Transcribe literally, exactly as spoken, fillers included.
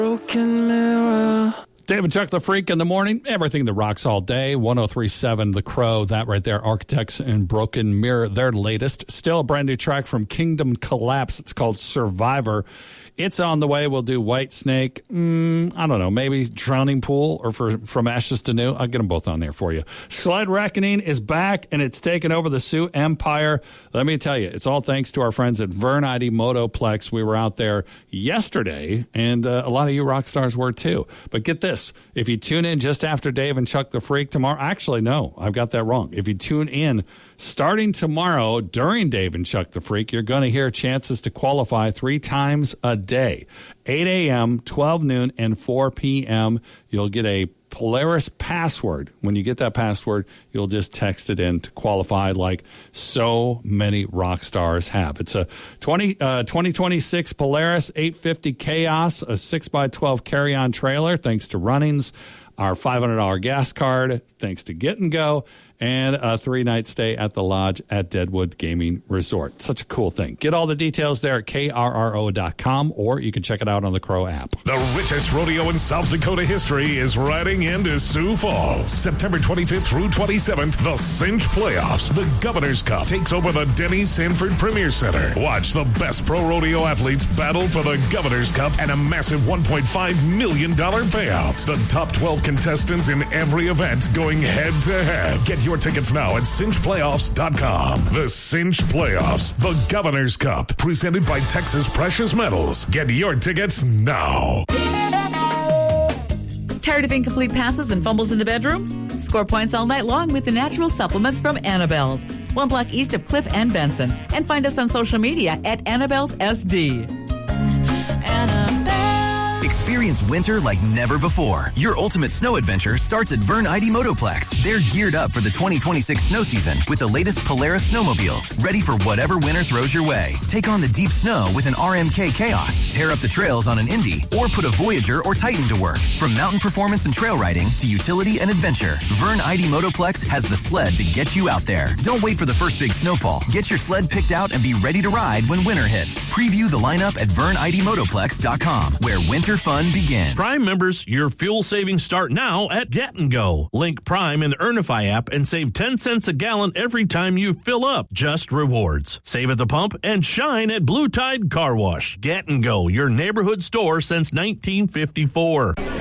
Broken mirror. Dave and Chuck the Freak in the morning. Everything that rocks all day. one oh three point seven The Crow. That right there. Architects and Broken Mirror. Their latest. Still a brand new track from Kingdom Collapse. It's called Survivor. It's on the way. We'll do White Snake. Mm, I don't know. Maybe Drowning Pool or for, From Ashes to New. I'll get them both on there for you. Sled Reckoning is back, and it's taken over the Sioux Empire. Let me tell you, it's all thanks to our friends at Vern I D Motoplex. We were out there yesterday, and uh, a lot of you rock stars were too. But get this. If you tune in just after Dave and Chuck the Freak tomorrow, actually, no, I've got that wrong. If you tune in starting tomorrow during Dave and Chuck the Freak, you're going to hear chances to qualify three times a day. eight a.m., twelve noon, and four p.m. You'll get a Polaris password. When you get that password, you'll just text it in to qualify like so many rock stars have. It's a twenty, uh, twenty twenty-six Polaris eight fifty Chaos, a six by twelve carry-on trailer, thanks to Runnings, our five hundred dollars gas card, thanks to Get and Go, and a three-night stay at the Lodge at Deadwood Gaming Resort. Such a cool thing. Get all the details there at K R R O dot com, or you can check it out on the Crow app. The richest rodeo in South Dakota history is riding into Sioux Falls. September twenty-fifth through twenty-seventh, the Cinch Playoffs. The Governor's Cup takes over the Denny Sanford Premier Center. Watch the best pro rodeo athletes battle for the Governor's Cup and a massive one point five million dollars payout. The top twelve contestants in every event going head-to-head. Get your tickets now at cinch playoffs dot com. The Cinch Playoffs, the Governor's Cup, presented by Texas Precious Metals. Get your tickets now. Tired of incomplete passes and fumbles in the bedroom? Score points all night long with the natural supplements from Annabelle's, one block east of Cliff and Benson. And find us on social media at Annabelle's S D. Experience winter like never before. Your ultimate snow adventure starts at Vern I D Motoplex. They're geared up for the twenty twenty-six snow season with the latest Polaris snowmobiles, ready for whatever winter throws your way. Take on the deep snow with an R M K Chaos, tear up the trails on an Indy, or put a Voyager or Titan to work. From mountain performance and trail riding to utility and adventure, Vern I D Motoplex has the sled to get you out there. Don't wait for the first big snowfall. Get your sled picked out and be ready to ride when winter hits. Preview the lineup at Vern I D Motoplex dot com, where winter fun begins. Prime members, your fuel savings start now at Get and Go. Link Prime in the Earnify app and save ten cents a gallon every time you fill up. Just rewards. Save at the pump and shine at Blue Tide Car Wash. Get and Go, your neighborhood store since nineteen fifty-four.